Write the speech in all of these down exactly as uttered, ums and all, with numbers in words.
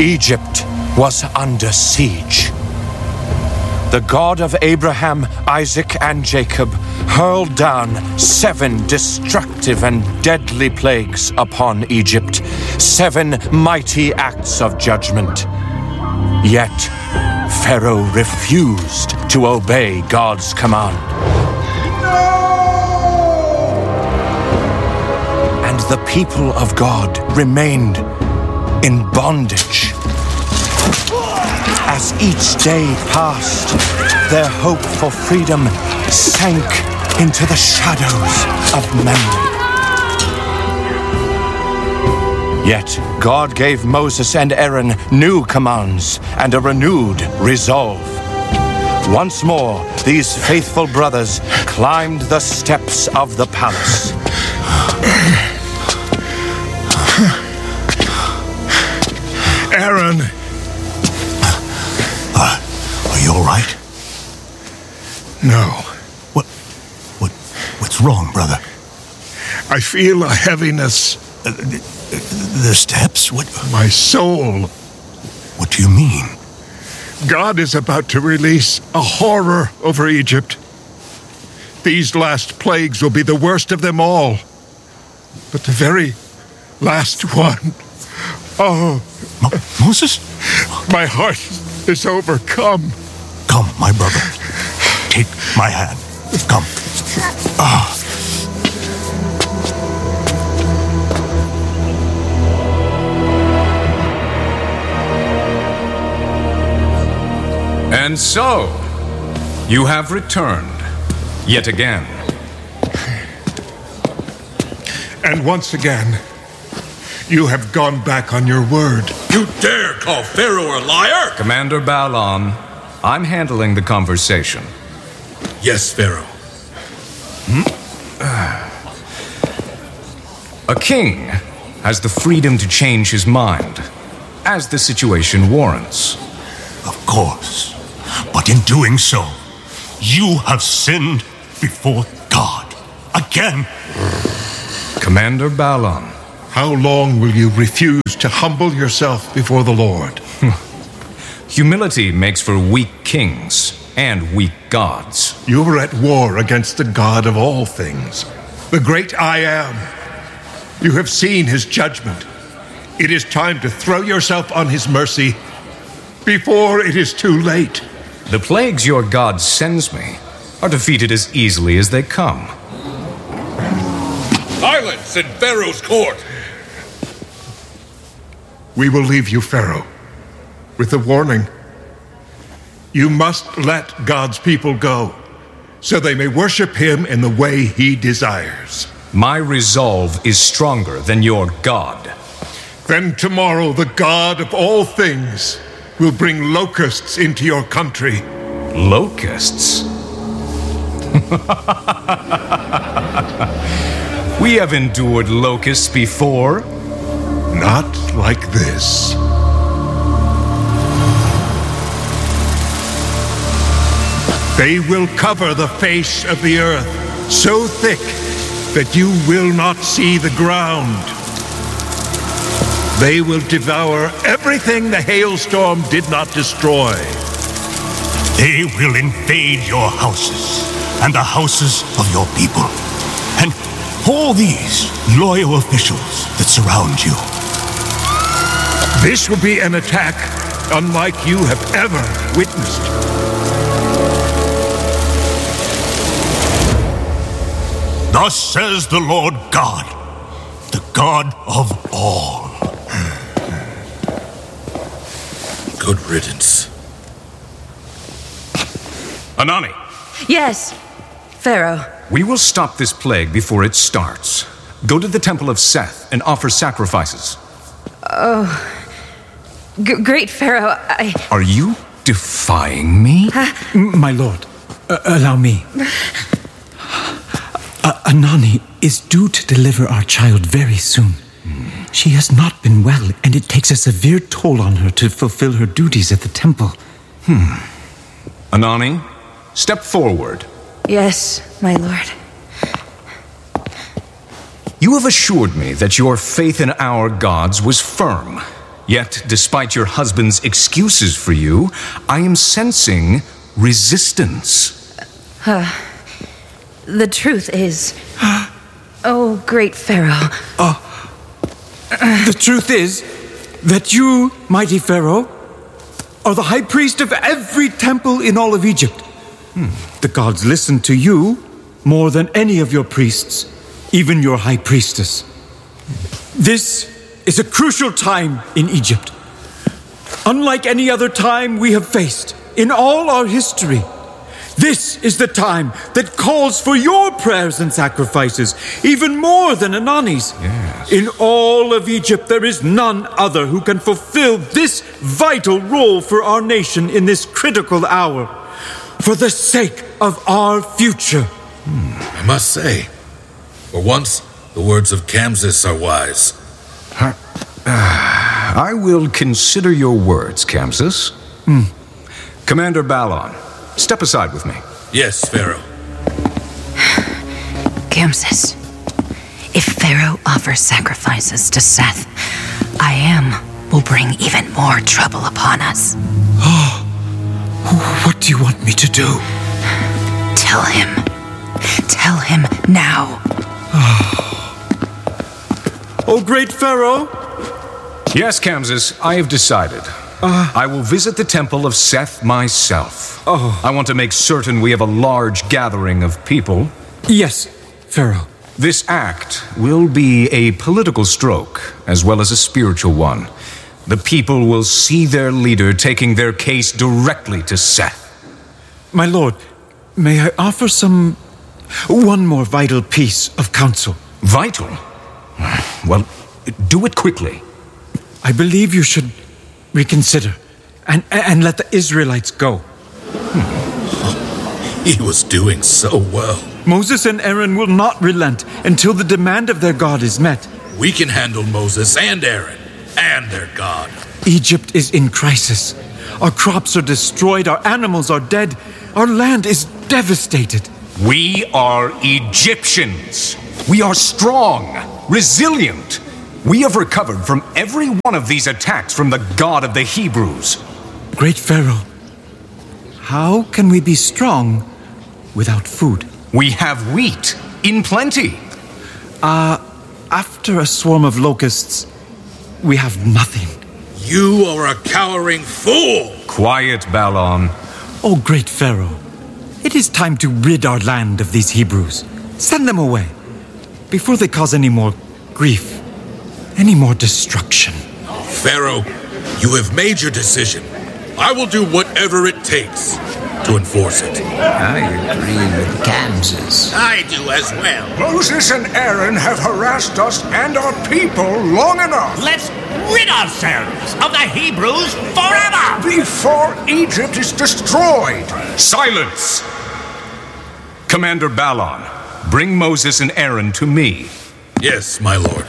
Egypt was under siege. The God of Abraham, Isaac, and Jacob hurled down seven destructive and deadly plagues upon Egypt, seven mighty acts of judgment. Yet Pharaoh refused to obey God's command. And the people of God remained in bondage. As each day passed, their hope for freedom sank into the shadows of memory. Yet God gave Moses and Aaron new commands and a renewed resolve. Once more, these faithful brothers climbed the steps of the palace. Aaron! Uh, are you all right? No. What? What? What's wrong, brother? I feel a heaviness. Uh, the, the steps? What? My soul. What do you mean? God is about to release a horror over Egypt. These last plagues will be the worst of them all. But the very last one... Oh... Mo Moses? My heart is overcome. Come, my brother. Take my hand. Come. Ah. And so, you have returned, yet again. And once again, you have gone back on your word. You dare call Pharaoh a liar? Commander Baalon, I'm handling the conversation. Yes, Pharaoh. Hmm? A king has the freedom to change his mind, as the situation warrants. Of course. But in doing so, you have sinned before God. Again. Commander Baalon. How long will you refuse to humble yourself before the Lord? Humility makes for weak kings and weak gods. You are at war against the God of all things, the great I Am. You have seen his judgment. It is time to throw yourself on his mercy before it is too late. The plagues your God sends me are defeated as easily as they come. Silence in Pharaoh's court! We will leave you, Pharaoh, with a warning. You must let God's people go, so they may worship him in the way he desires. My resolve is stronger than your God. Then tomorrow the God of all things will bring locusts into your country. Locusts? We have endured locusts before. Not like this. They will cover the face of the earth so thick that you will not see the ground. They will devour everything the hailstorm did not destroy. They will invade your houses and the houses of your people, and all these loyal officials that surround you. This will be an attack unlike you have ever witnessed. Thus says the Lord God, the God of all. Good riddance. Anani. Yes, Pharaoh. We will stop this plague before it starts. Go to the Temple of Seth and offer sacrifices. Oh, G great Pharaoh, I... Are you defying me? Uh, My lord, uh, allow me. Uh, Anani is due to deliver our child very soon. Hmm. She has not been well, and it takes a severe toll on her to fulfill her duties at the temple. Hmm. Anani, step forward. Yes, my lord. You have assured me that your faith in our gods was firm. Yet, despite your husband's excuses for you, I am sensing resistance. Uh, the truth is... oh, great Pharaoh. Uh, the truth is that you, mighty Pharaoh, are the high priest of every temple in all of Egypt. Hmm. The gods listen to you more than any of your priests, even your high priestess. This is a crucial time in Egypt. Unlike any other time we have faced in all our history, this is the time that calls for your prayers and sacrifices, even more than Anani's. Yes. In all of Egypt, there is none other who can fulfill this vital role for our nation in this critical hour, for the sake of our future. Hmm. I must say, for once, the words of Kamses are wise. Huh. Uh, I will consider your words, Kamses. Hmm. Commander Balon, step aside with me. Yes, Pharaoh. Kamses, if Pharaoh offers sacrifices to Seth, I am will bring even more trouble upon us. Oh, what do you want me to do? Tell him. Tell him now. Oh, great Pharaoh. Yes, Kamses, I have decided. Uh, I will visit the temple of Seth myself. Oh. I want to make certain we have a large gathering of people. Yes, Pharaoh. This act will be a political stroke, as well as a spiritual one. The people will see their leader taking their case directly to Seth. My lord, may I offer some... one more vital piece of counsel? Vital? Well, do it quickly. I believe you should reconsider and, and let the Israelites go. Hmm. He was doing so well. Moses and Aaron will not relent until the demand of their God is met. We can handle Moses and Aaron and their God. Egypt is in crisis. Our crops are destroyed, our animals are dead, our land is devastated. We are Egyptians. We are strong, resilient. We have recovered from every one of these attacks from the God of the Hebrews. Great Pharaoh, how can we be strong without food? We have wheat in plenty. Uh, after a swarm of locusts, we have nothing. You are a cowering fool! Quiet, Balon. Oh, great Pharaoh, it is time to rid our land of these Hebrews. Send them away, before they cause any more grief, any more destruction. Pharaoh, you have made your decision. I will do whatever it takes to enforce it. I agree with Kamses. I do as well. Moses and Aaron have harassed us and our people long enough. Let's rid ourselves of the Hebrews forever! Before Egypt is destroyed. Silence! Commander Balon, bring Moses and Aaron to me. Yes, my lord.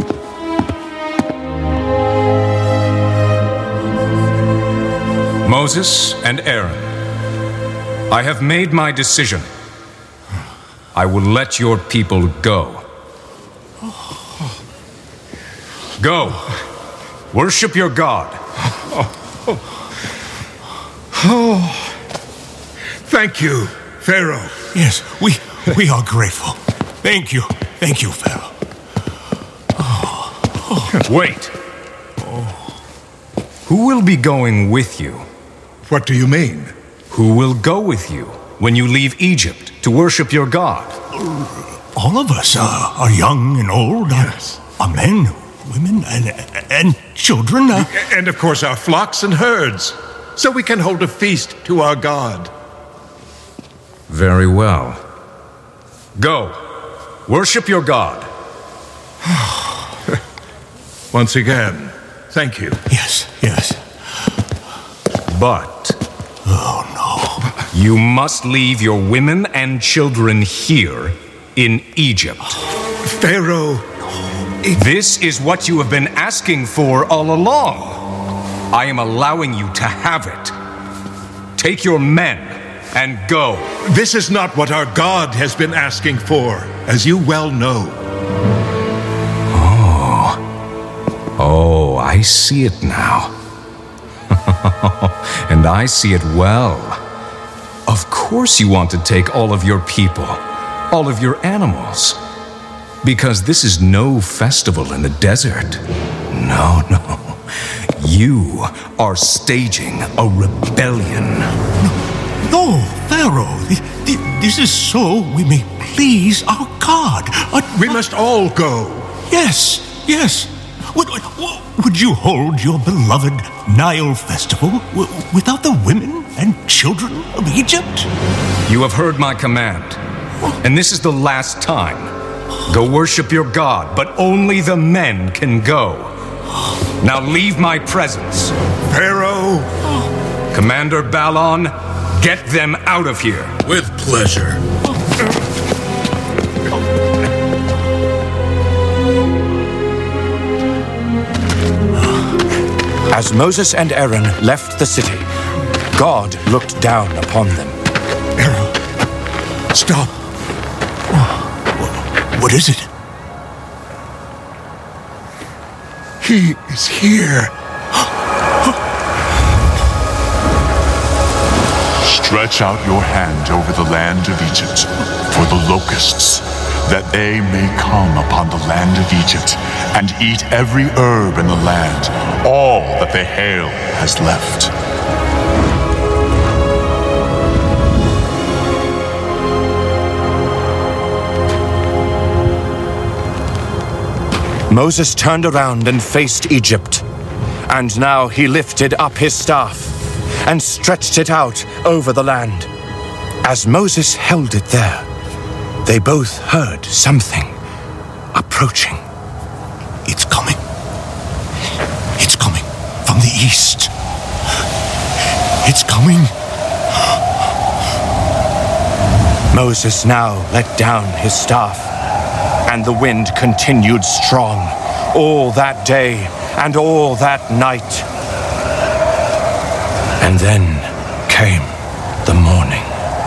Moses and Aaron, I have made my decision. I will let your people go. Go. Worship your God. Oh. Thank you, Pharaoh. Yes, we we are grateful. Thank you. Thank you, Pharaoh. Oh. Oh. Wait. Oh. Who will be going with you? What do you mean? Who will go with you when you leave Egypt to worship your God? All of us uh, are young and old. Yes. Are men, women, and, and children. Uh... And of course our flocks and herds, so we can hold a feast to our God. Very well. Go. Worship your God. Once again, thank you. Yes, yes. But... oh, no. You must leave your women and children here in Egypt. Pharaoh... It... This is what you have been asking for all along. I am allowing you to have it. Take your men and go. This is not what our God has been asking for, as you well know. Oh. Oh, I see it now. And I see it well. Of course you want to take all of your people, all of your animals. Because this is no festival in the desert. No, no. You are staging a rebellion. No, Pharaoh. This is so we may please our God. We must all go. Yes, yes. Would, would you hold your beloved Nile festival w- without the women and children of Egypt? You have heard my command, and this is the last time. Go worship your God, but only the men can go. Now leave my presence. Pharaoh! Commander Balon, get them out of here. With pleasure. As Moses and Aaron left the city, God looked down upon them. Aaron, stop. What is it? He is here. Stretch out your hand over the land of Egypt for the locusts, that they may come upon the land of Egypt and eat every herb in the land, all that the hail has left. Moses turned around and faced Egypt, and now he lifted up his staff and stretched it out over the land. As Moses held it there, they both heard something approaching. It's coming. It's coming from the east. It's coming. Moses now let down his staff, and the wind continued strong all that day and all that night. And then came the morning.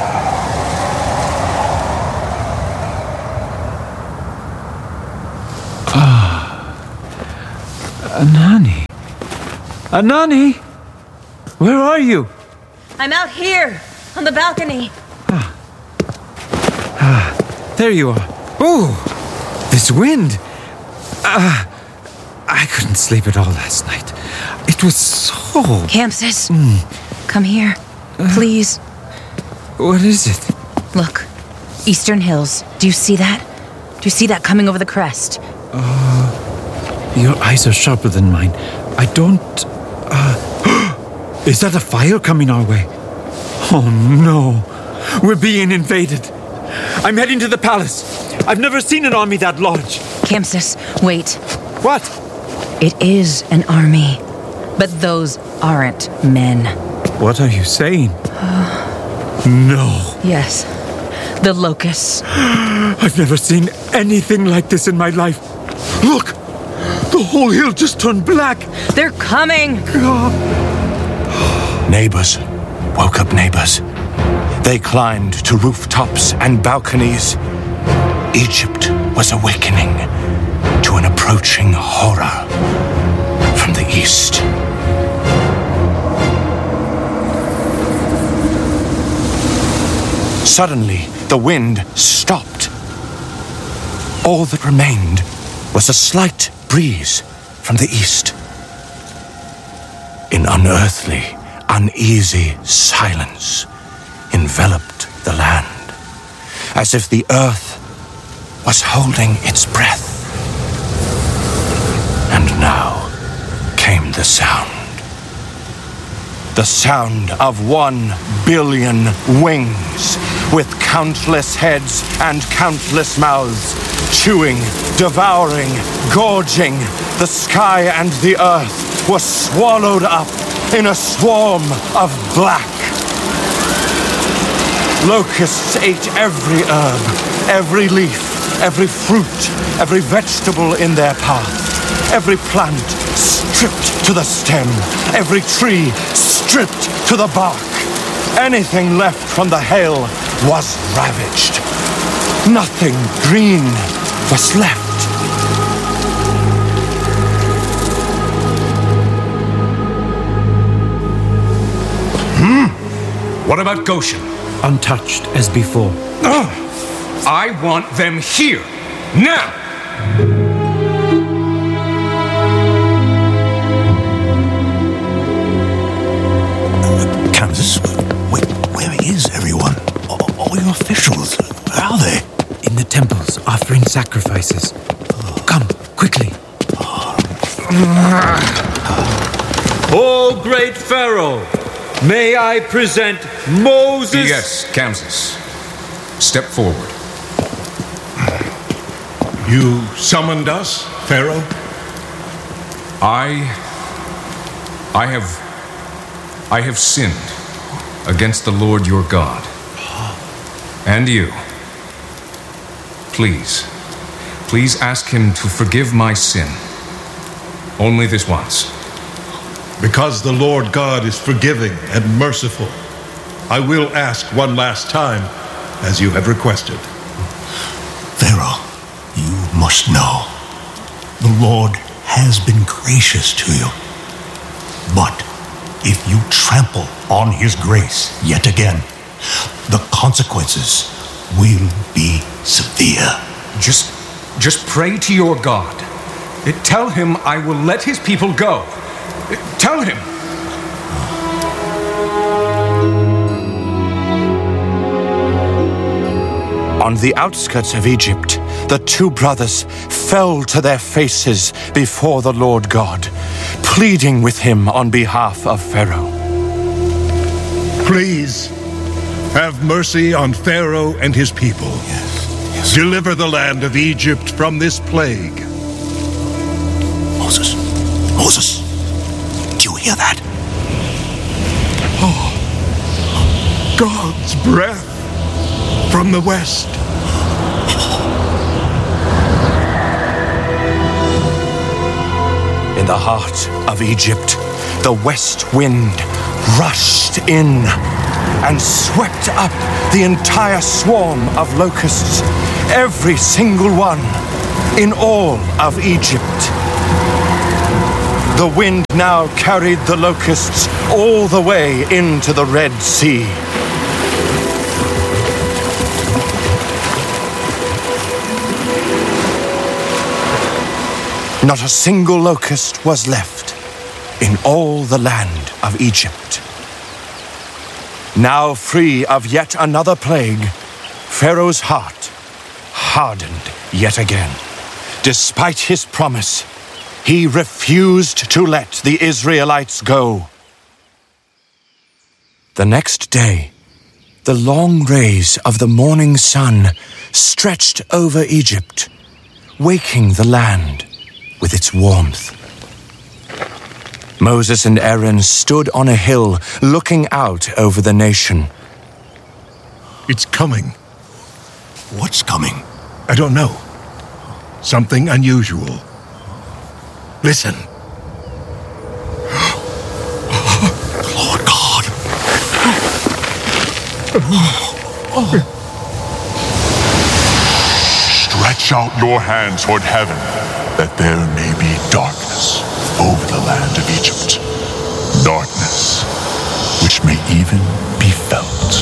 Ah, Anani. Anani, where are you? I'm out here, on the balcony. Ah, ah there you are. Oh, this wind. Ah, I couldn't sleep at all last night. It was so... Kamses, mm. come here, please. Uh, what is it? Look, Eastern Hills. Do you see that? Do you see that coming over the crest? Uh, your eyes are sharper than mine. I don't... Uh, is that a fire coming our way? Oh, no. We're being invaded. I'm heading to the palace. I've never seen an army that large. Kamses, wait. What? It is an army, but those aren't men. What are you saying? No. Yes, the locusts. I've never seen anything like this in my life. Look! The whole hill just turned black. They're coming! Neighbors woke up neighbors. They climbed to rooftops and balconies. Egypt was awakening to an approaching horror from the east. Suddenly, the wind stopped. All that remained was a slight breeze from the east. An unearthly, uneasy silence enveloped the land, as if the earth was holding its breath. And now came the sound. The sound of one billion wings, with countless heads and countless mouths, chewing, devouring, gorging. The sky and the earth were swallowed up in a swarm of black. Locusts ate every herb, every leaf, every fruit, every vegetable in their path. Every plant stripped to the stem, every tree stripped to the bark. Anything left from the hail was ravaged. Nothing green was left. What about Goshen? Untouched as before. Ugh. I want them here, now! Kansas, wait, where is everyone? All, all your officials, where are they? In the temples, offering sacrifices. Come, quickly. Oh, great Pharaoh, may I present Moses? Yes, Kamses. Step forward. You summoned us, Pharaoh? I... I have... I have sinned against the Lord your God. And you. Please, please ask him to forgive my sin. Only this once. Because the Lord God is forgiving and merciful, I will ask one last time, as you have requested. Pharaoh, you must know, the Lord has been gracious to you. But if you trample on his grace yet again, the consequences will be severe. Just, just pray to your God. Tell him I will let his people go. Tell him. On the outskirts of Egypt, the two brothers fell to their faces before the Lord God, pleading with him on behalf of Pharaoh. Please, have mercy on Pharaoh and his people. Yes, yes. Deliver the land of Egypt from this plague. Moses, Moses, do you hear that? Oh, God's breath from the west. In the heart of Egypt, the west wind rushed in and swept up the entire swarm of locusts, every single one in all of Egypt. The wind now carried the locusts all the way into the Red Sea. Not a single locust was left in all the land of Egypt. Now free of yet another plague, Pharaoh's heart hardened yet again. Despite his promise, he refused to let the Israelites go. The next day, the long rays of the morning sun stretched over Egypt, waking the land with its warmth. Moses and Aaron stood on a hill looking out over the nation. It's coming. What's coming? I don't know. Something unusual. Listen. Lord God. Stretch out your hand toward heaven, that there may be darkness over the land of Egypt. Darkness, which may even be felt.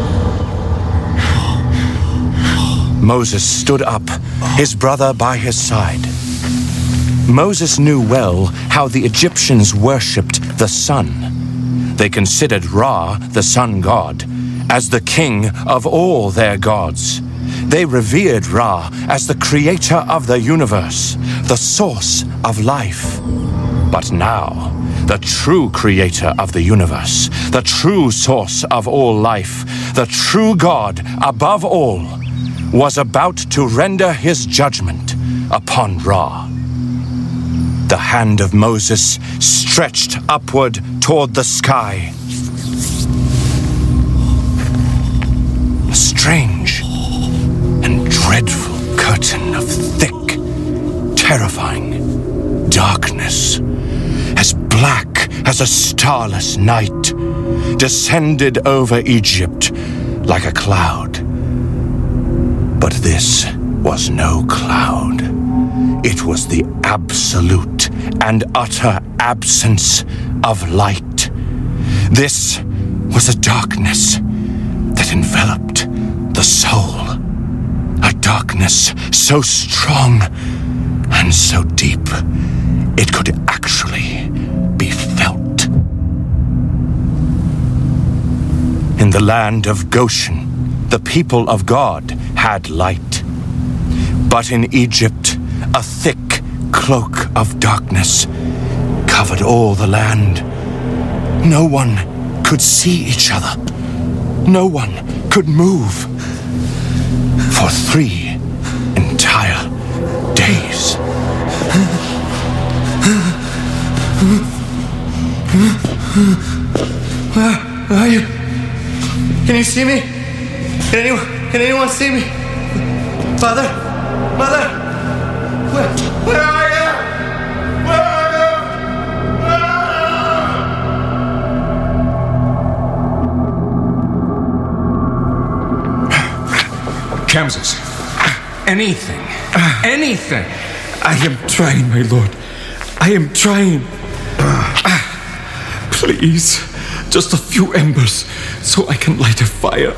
Moses stood up, his brother by his side. Moses knew well how the Egyptians worshipped the sun. They considered Ra, the sun god, as the king of all their gods. They revered Ra as the creator of the universe, the source of life. But now, the true creator of the universe, the true source of all life, the true God above all, was about to render his judgment upon Ra. The hand of Moses stretched upward toward the sky. A strange and dreadful curtain of thick, terrifying darkness, as black as a starless night, descended over Egypt like a cloud. But this was no cloud. It was the absolute and utter absence of light. This was a darkness that enveloped the soul. A darkness so strong and so deep it could actually be felt. In the land of Goshen, the people of God had light. But in Egypt, a thick cloak of darkness covered all the land. No one could see each other. No one could move for three entire days. Where are you? Can you see me? Can anyone, can anyone see me? Father? Mother? Where, where are you? Where are you? Where are you? Kamses, anything, anything. I am trying, my lord. I am trying. Please, just a few embers so I can light a fire.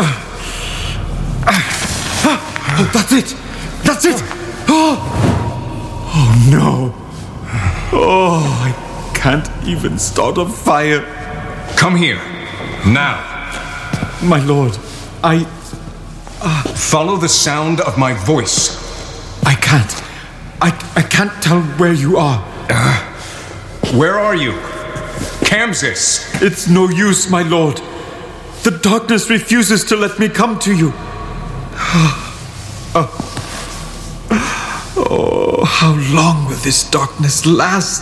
Oh, that's it! That's it! Oh, oh no! Oh, I can't even start a fire. Come here, now. My lord, I... Uh, Follow the sound of my voice. I can't. I, I can't tell where you are. Uh, where are you? Kamses! It's no use, my lord. The darkness refuses to let me come to you. Oh. Oh, how long will this darkness last?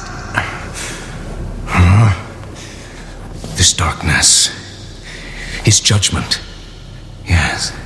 Huh? This darkness is judgment. Yes.